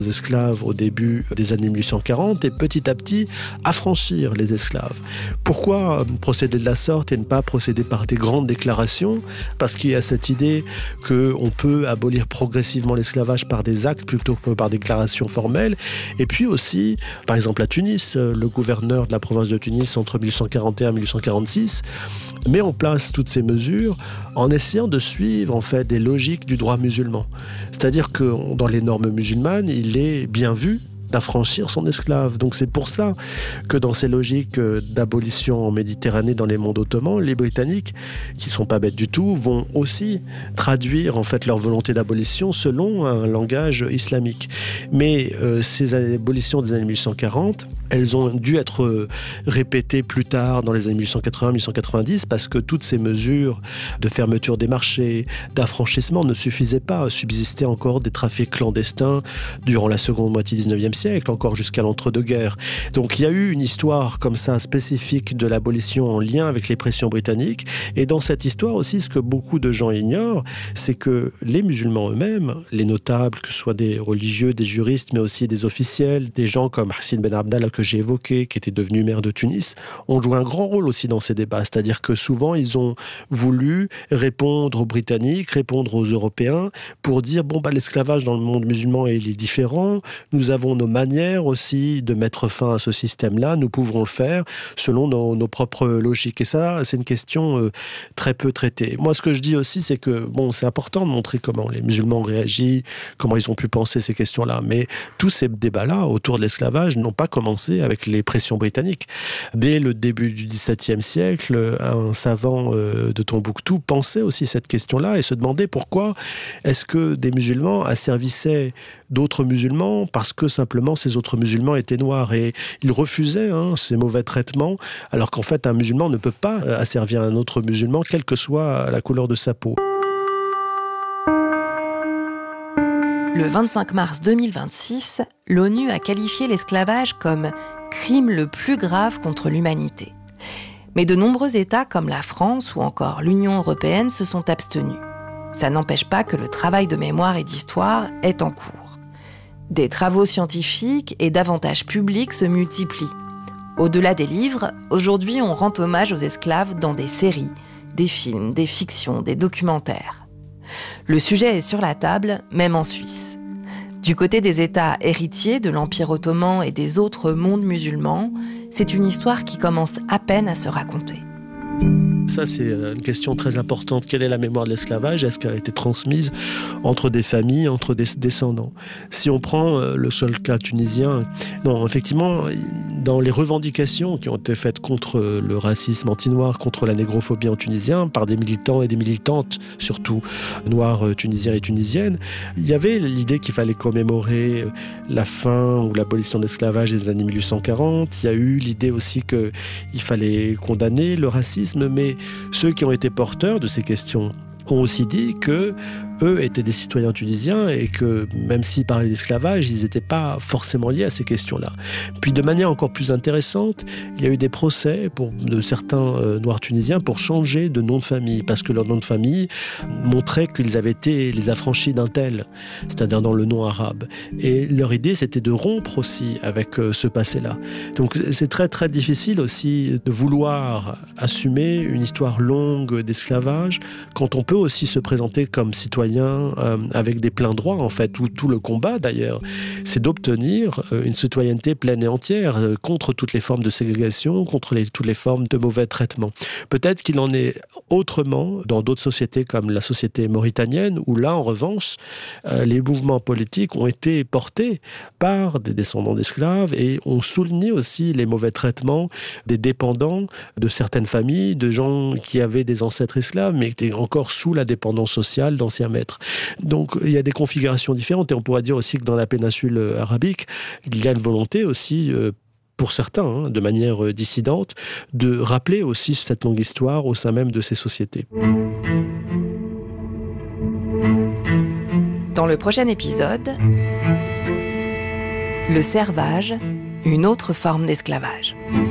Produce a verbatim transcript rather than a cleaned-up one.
aux esclaves au début des années mille huit cent quarante et petit à petit affranchir les esclaves. Pourquoi procéder de la sorte et ne pas procéder par des grandes déclarations ? Parce qu'il y a cette idée qu'on peut abolir progressivement l'esclavage par des actes plutôt que par des déclarations formelles. Et puis aussi, par exemple à Tunis, le gouverneur de la province de Tunis entre mille huit cent quarante et un et mille huit cent quarante-six met en place toutes ces mesures en essayant de suivre en fait des logiques du droit musulman. C'est-à-dire que dans les normes musulmanes, il est bien vu d'affranchir son esclave. Donc c'est pour ça que dans ces logiques d'abolition en Méditerranée dans les mondes ottomans, les Britanniques, qui ne sont pas bêtes du tout, vont aussi traduire en fait leur volonté d'abolition selon un langage islamique. Mais euh, ces abolitions des années mille huit cent quarante, elles ont dû être répétées plus tard dans les années mille huit cent quatre-vingts mille huit cent quatre-vingt-dix parce que toutes ces mesures de fermeture des marchés, d'affranchissement ne suffisaient pas. Subsistaient encore des trafics clandestins durant la seconde moitié du dix-neuvième siècle, encore jusqu'à l'entre-deux-guerres. Donc il y a eu une histoire comme ça spécifique de l'abolition en lien avec les pressions britanniques. Et dans cette histoire aussi, ce que beaucoup de gens ignorent, c'est que les musulmans eux-mêmes, les notables, que ce soit des religieux, des juristes, mais aussi des officiels, des gens comme Hassan Ben Abdallah que j'ai évoqué, qui était devenu maire de Tunis, ont joué un grand rôle aussi dans ces débats. C'est-à-dire que souvent, ils ont voulu répondre aux Britanniques, répondre aux Européens, pour dire, bon, bah, l'esclavage dans le monde musulman, il est différent. Nous avons nos manières aussi de mettre fin à ce système-là. Nous pouvons le faire selon nos, nos propres logiques. Et ça, c'est une question euh, très peu traitée. Moi, ce que je dis aussi, c'est que, bon, c'est important de montrer comment les musulmans ont réagi, comment ils ont pu penser ces questions-là. Mais tous ces débats-là autour de l'esclavage n'ont pas commencé avec les pressions britanniques. Dès le début du dix-septième siècle, un savant euh, de Tombouctou pensait aussi cette question-là et se demandait pourquoi est-ce que des musulmans asservissaient d'autres musulmans parce que simplement ces autres musulmans étaient noirs et ils refusaient hein, ces mauvais traitements alors qu'en fait un musulman ne peut pas asservir un autre musulman quelle que soit la couleur de sa peau. Le vingt-cinq mars deux mille vingt-six, l'ONU a qualifié l'esclavage comme crime le plus grave contre l'humanité. Mais de nombreux États comme la France ou encore l'Union européenne se sont abstenus. Ça n'empêche pas que le travail de mémoire et d'histoire est en cours. Des travaux scientifiques et davantage publics se multiplient. Au-delà des livres, aujourd'hui on rend hommage aux esclaves dans des séries, des films, des fictions, des documentaires. Le sujet est sur la table, même en Suisse. Du côté des États héritiers de l'Empire ottoman et des autres mondes musulmans, c'est une histoire qui commence à peine à se raconter. Ça, c'est une question très importante. Quelle est la mémoire de l'esclavage ? Est-ce qu'elle a été transmise entre des familles, entre des descendants ? Si on prend le seul cas tunisien, non, effectivement, dans les revendications qui ont été faites contre le racisme anti-noir, contre la négrophobie en tunisien, par des militants et des militantes, surtout noirs tunisiens et tunisiennes, il y avait l'idée qu'il fallait commémorer la fin ou l'abolition de l'esclavage des années mille huit cent quarante. Il y a eu l'idée aussi qu'il fallait condamner le racisme, mais ceux qui ont été porteurs de ces questions ont aussi dit que eux étaient des citoyens tunisiens et que même s'ils parlaient d'esclavage, ils n'étaient pas forcément liés à ces questions-là. Puis de manière encore plus intéressante, il y a eu des procès pour, de certains euh, Noirs tunisiens pour changer de nom de famille, parce que leur nom de famille montrait qu'ils avaient été les affranchis d'un tel, c'est-à-dire dans le nom arabe. Et leur idée, c'était de rompre aussi avec euh, ce passé-là. Donc c'est très très difficile aussi de vouloir assumer une histoire longue d'esclavage quand on peut aussi se présenter comme citoyen Euh, avec des pleins droits, en fait, où tout le combat, d'ailleurs, c'est d'obtenir euh, une citoyenneté pleine et entière euh, contre toutes les formes de ségrégation, contre les, toutes les formes de mauvais traitements. Peut-être qu'il en est autrement dans d'autres sociétés comme la société mauritanienne, où là, en revanche, euh, les mouvements politiques ont été portés par des descendants d'esclaves et ont souligné aussi les mauvais traitements des dépendants de certaines familles, de gens qui avaient des ancêtres esclaves, mais qui étaient encore sous la dépendance sociale d'anciens maîtres. Donc il y a des configurations différentes et on pourrait dire aussi que dans la péninsule arabique, il y a une volonté aussi euh, pour certains, hein, de manière euh, dissidente, de rappeler aussi cette longue histoire au sein même de ces sociétés. Dans le prochain épisode, le servage, une autre forme d'esclavage.